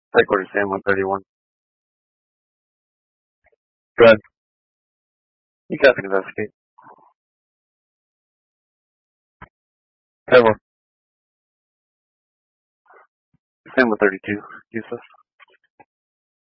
Headquarters Sam 131. Good. You guys can investigate. Sam 132. Useless.